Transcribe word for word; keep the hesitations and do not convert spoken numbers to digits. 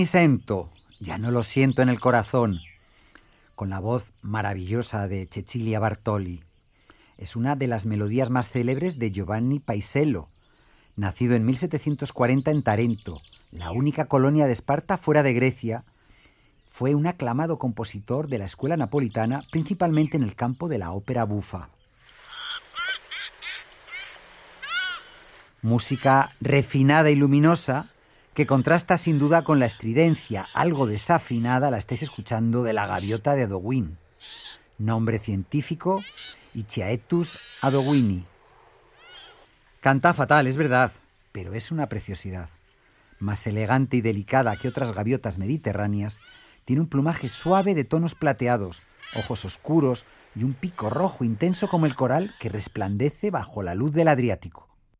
Mi sento, ya no lo siento en el corazón, con la voz maravillosa de Cecilia Bartoli. Es una de las melodías más célebres de Giovanni Paisiello, nacido en mil setecientos cuarenta en Tarento, la única colonia de Esparta fuera de Grecia. Fue un aclamado compositor de la escuela napolitana, principalmente en el campo de la ópera bufa. Música refinada y luminosa que contrasta sin duda con la estridencia algo desafinada, la estáis escuchando, de la gaviota de Adoquin. Nombre científico, Ichthyosaurus adoquini. Canta fatal, es verdad, pero es una preciosidad. Más elegante y delicada que otras gaviotas mediterráneas, tiene un plumaje suave de tonos plateados, ojos oscuros y un pico rojo intenso como el coral que resplandece bajo la luz del Adriático.